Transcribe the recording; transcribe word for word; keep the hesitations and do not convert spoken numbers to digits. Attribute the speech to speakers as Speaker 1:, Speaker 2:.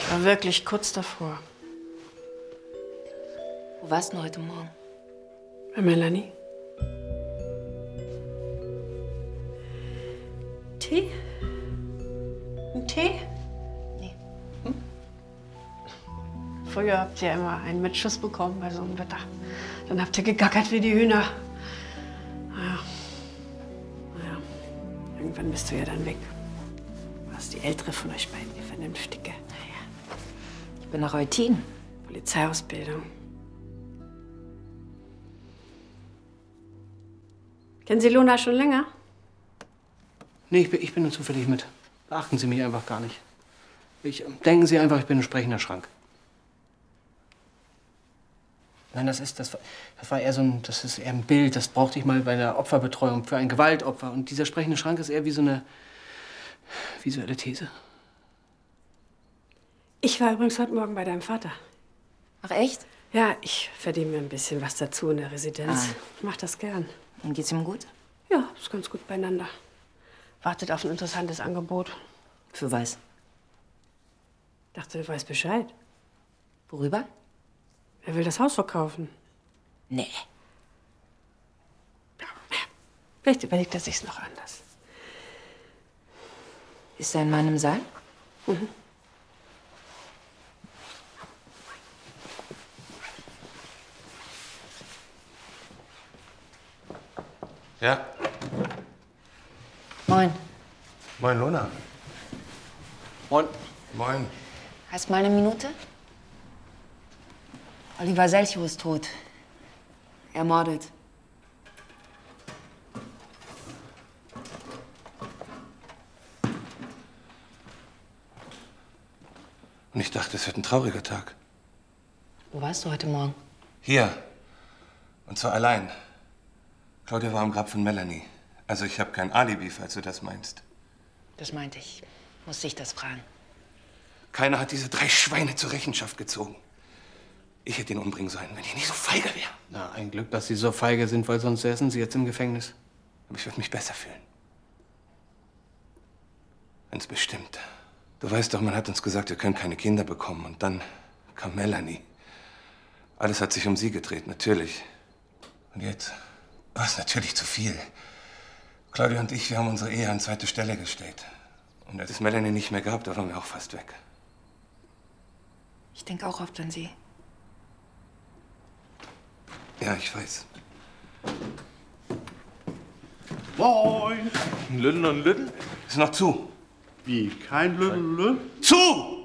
Speaker 1: Ich war wirklich kurz davor.
Speaker 2: Wo warst du heute Morgen?
Speaker 1: Bei Melanie. Tee? Ein Tee?
Speaker 2: Nee.
Speaker 1: Hm? Früher habt ihr immer einen mit Schuss bekommen bei so einem Wetter. Dann habt ihr gegackert wie die Hühner. Naja. Naja. Irgendwann bist du ja dann weg. Du warst die ältere von euch beiden, die Vernünftige.
Speaker 2: Naja. Ich bin nach Eutin.
Speaker 1: Polizeiausbildung. Kennen Sie Lona schon länger?
Speaker 3: Nee, ich bin, ich bin nur zufällig mit. Beachten Sie mich einfach gar nicht. Ich, denken Sie einfach, ich bin ein sprechender Schrank. Nein, das ist, das war, das war eher so ein, das ist eher ein Bild, das brauchte ich mal bei der Opferbetreuung für ein Gewaltopfer. Und dieser sprechende Schrank ist eher wie so eine visuelle These.
Speaker 1: Ich war übrigens heute Morgen bei deinem Vater.
Speaker 2: Ach, echt?
Speaker 1: Ja, ich verdiene mir ein bisschen was dazu in der Residenz.
Speaker 2: Ah.
Speaker 1: Ich mach das gern.
Speaker 2: Und geht's ihm gut?
Speaker 1: Ja, ist ganz gut beieinander. Wartet auf ein interessantes Angebot.
Speaker 2: Für was?
Speaker 1: Dachte, du weißt Bescheid.
Speaker 2: Worüber?
Speaker 1: Er will das Haus verkaufen.
Speaker 2: Nee.
Speaker 1: Vielleicht überlegt er sich's noch anders.
Speaker 2: Ist dein Mann im Saal?
Speaker 1: Mhm.
Speaker 4: Ja.
Speaker 2: Moin.
Speaker 4: Moin, Lona.
Speaker 3: Moin.
Speaker 4: Moin.
Speaker 2: Hast mal eine Minute? Oliver Selchow ist tot. Ermordet.
Speaker 4: Und ich dachte, es wird ein trauriger Tag.
Speaker 2: Wo warst du heute Morgen?
Speaker 4: Hier. Und zwar allein. Claudia war am Grab von Melanie. Also ich habe kein Alibi, falls du das meinst.
Speaker 2: Das meinte ich. Musste ich das fragen.
Speaker 4: Keiner hat diese drei Schweine zur Rechenschaft gezogen. Ich hätte ihn umbringen sollen, wenn ich nicht so feige wäre.
Speaker 3: Na, ein Glück, dass Sie so feige sind, weil sonst säßen Sie jetzt im Gefängnis.
Speaker 4: Aber ich würde mich besser fühlen. Ganz bestimmt. Du weißt doch, man hat uns gesagt, wir können keine Kinder bekommen. Und dann kam Melanie. Alles hat sich um sie gedreht, natürlich. Und jetzt war es natürlich zu viel. Claudia und ich, wir haben unsere Ehe an zweite Stelle gestellt. Und als es Melanie nicht mehr gab, da waren wir auch fast weg.
Speaker 2: Ich denke auch oft an sie.
Speaker 4: Ja, ich weiß.
Speaker 5: Moin! Ein Lütten und Lütten?
Speaker 4: Ist noch zu.
Speaker 5: Wie? Kein Lütten und Lütten?
Speaker 4: Zu!